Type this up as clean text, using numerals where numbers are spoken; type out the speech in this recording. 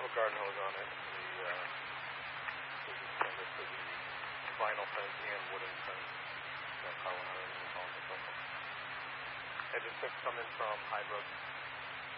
a garden hose on it. We extend it to the vinyl fence and wooden fence. That's how we're going to install the system. Engine 6 coming from Hybrid